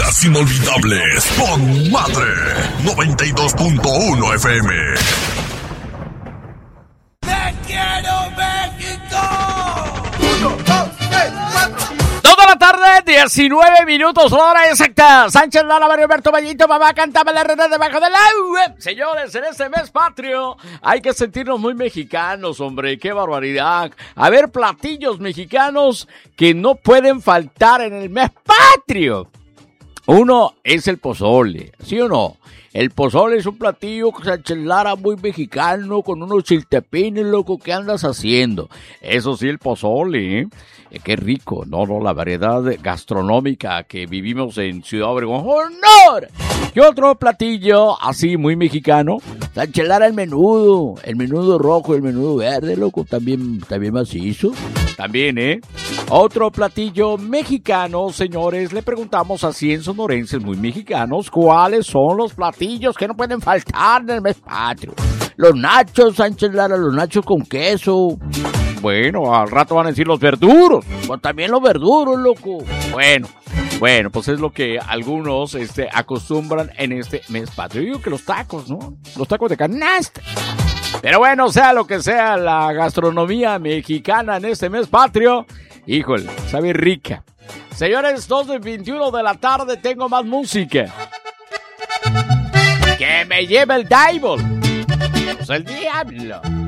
días inolvidables con Madre 92.1 FM. ¡Te quiero, México! 1, 2, 3, 4. 2 de la tarde, 19 minutos, hora exacta. Sánchez Lara, Mario Alberto Vallito, mamá cantaba la rena debajo del agua. Señores, en este mes patrio hay que sentirnos muy mexicanos, hombre, qué barbaridad. A ver, platillos mexicanos que no pueden faltar en el mes patrio. Uno es el pozole, ¿sí o no? El pozole es un platillo, Sánchez Lara, muy mexicano, con unos chiltepines, loco, ¿qué andas haciendo? Eso sí, el pozole, qué rico, no, la variedad gastronómica que vivimos en Ciudad Obregón, ¡honor! ¿Qué otro platillo así muy mexicano? Sánchez Lara, el menudo rojo, el menudo verde, loco, también macizo, también, Otro platillo mexicano, señores, le preguntamos así en sonorenses muy mexicanos, ¿cuáles son los platillos que no pueden faltar en el mes patrio? Los nachos, Sánchez Lara, los nachos con queso. Bueno, al rato van a decir los verduros, pues también los verduros, loco. Bueno, pues es lo que algunos acostumbran en este mes patrio. Yo digo que los tacos, ¿no? Los tacos de canasta. Pero bueno, sea lo que sea la gastronomía mexicana en este mes patrio, híjole, sabe rica. Señores, 2:21 de la tarde, tengo más música. Que me lleve el diablo. Pues el diablo.